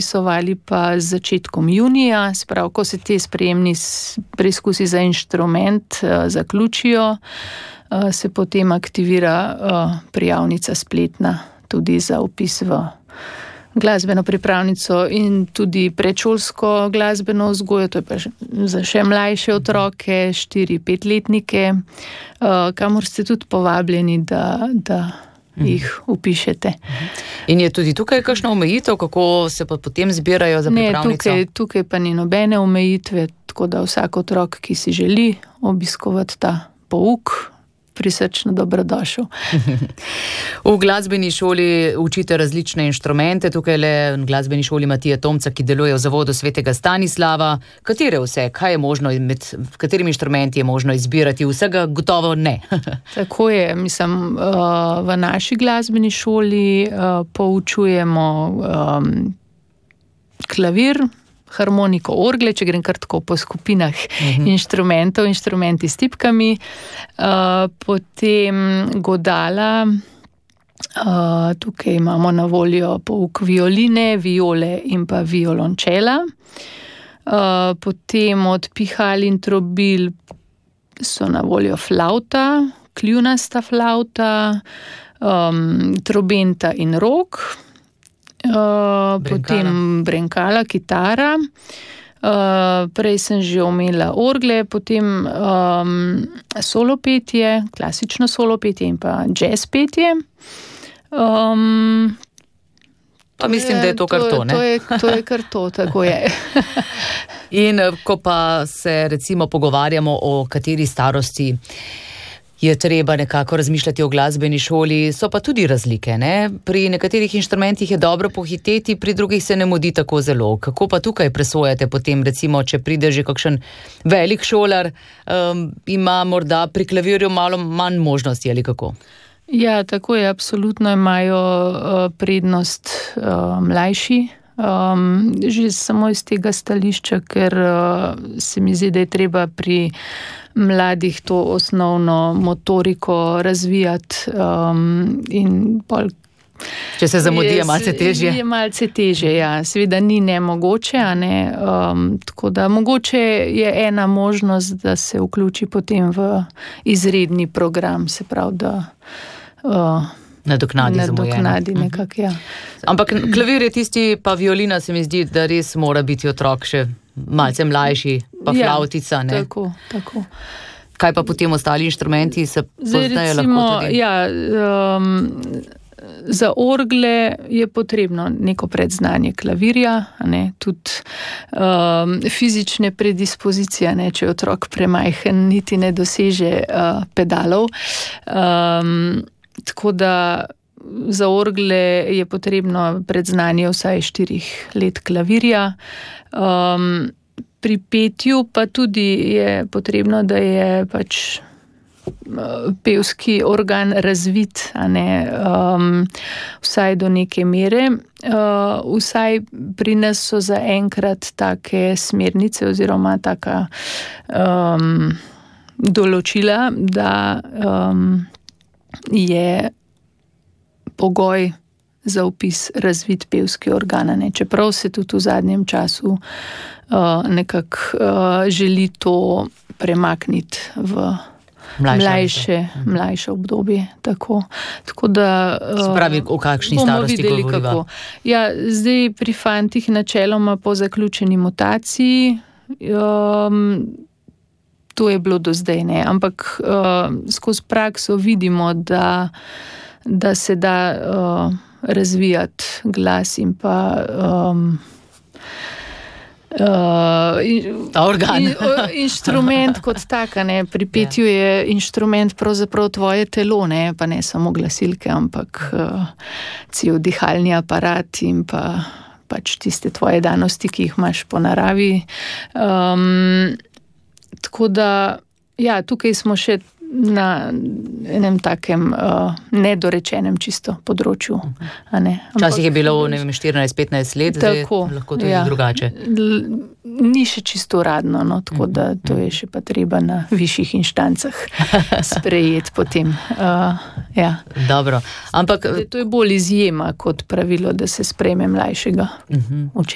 vpisovali pa z začetkom junija, sprav, ko se te sprejemni preizkusi za inštrument zaključijo, se potem aktivira prijavnica spletna tudi za vpis v glasbeno pripravnico in tudi predšolsko glasbeno vzgojo, to je pa za še mlajše otroke, 4-5-letnike, kamor ste tudi povabljeni, da jih vpišete. In je tudi tukaj kakšna omejitev, kako se pa potem zbirajo za pripravnico? Ne, tukaj pa ni nobene omejitve, tako da vsak otrok, ki si želi obiskovati ta pouk, prisrčno dobrodošel. V glasbeni šoli učite različne inštrumente, tukaj le v glasbeni šoli Matije Tomca, ki deluje v Zavodu Svetega Stanislava. Katere vse, kaj je možno, med katerimi inštrumenti je možno izbirati? Vsega gotovo ne. Tako je, mislim, v naši glasbeni šoli poučujemo klavir, harmoniko, orgle, če grem kar tako po skupinah inštrumentov, inštrumenti s tipkami, potem godala, tukaj imamo na voljo pouk violine, viole in pa violončela, potem od pihal in trobil so na voljo flauta, kljunasta flauta, trobenta in rog, potem brenkala, kitara, prej sem že omela orgle, potem solopetje, klasično solopetje in pa jazz petje. Pa mislim, da je to kar to, ne? To je kar to, tako je. In ko pa se recimo pogovarjamo o kateri starosti je treba nekako razmišljati o glasbeni šoli, so pa tudi razlike, ne? Pri nekaterih inštrumentih je dobro pohiteti, pri drugih se ne mudi tako zelo. Kako pa tukaj presojate potem, recimo, če pride že kakšen velik šolar, ima morda pri klavirju malo manj možnosti ali kako? Ja, tako je, absolutno imajo prednost mlajši, že samo iz tega stališča, ker se mi zdi, da je treba pri mladih to osnovno motoriko razvijati in pol. Če se zamudi, je malce težje. Je malce težje, ja. Seveda ni nemogoče, a ne. Tako da mogoče je ena možnost, da se vključi potem v izredni program, se pravi, da nadoknadi nekako, ja. Ampak klavir je tisti, pa violina se mi zdi, da res mora biti otrok še malce mlajši, pa flautica, ne? Tako. Kaj pa potem ostali inštrumenti se poznajo lahko tudi? Ja, za orgle je potrebno neko predznanje klavirja, ne, tudi fizične predispozicije, ne, če je otrok premajhen, niti ne doseže pedalov. Tako da za orgle je potrebno predznanje vsaj 4 let klavirja. Pri petju pa tudi je potrebno, da je pač pevski organ razvit, a ne, vsaj do neke mere. Vsaj pri nas so zaenkrat take smernice oziroma taka določila, da je pogoj za vpis razvit pevski organ, ne. Čeprav se tudi v zadnjem času nekako želi to premakniti v mlajše obdobje. Tako da spravi, v kakšni starosti govoriva? Ja, zdaj pri fantih načeloma po zaključeni mutaciji, to je bilo do zdaj, ne, ampak skozi prakso vidimo, da se da razvijati glas in pa organ. Inštrument kot taka, ne, pri petju je inštrument pravzaprav tvoje telo, ne, pa ne samo glasilke, ampak cel dihalni aparat in pa pač tiste tvoje danosti, ki jih imaš po naravi. Tako da, ja, tukaj smo še na enem takem nedorečenem čisto področju. Včasih je bilo, ne vem, 14-15 let, zdaj lahko tudi drugače. Ni še čisto uradno, no, tako da to je še pa treba na višjih inštancah sprejeti potem. Ja. Dobro, ampak to je bolj izjema kot pravilo, da se sprejme mlajšega učenca.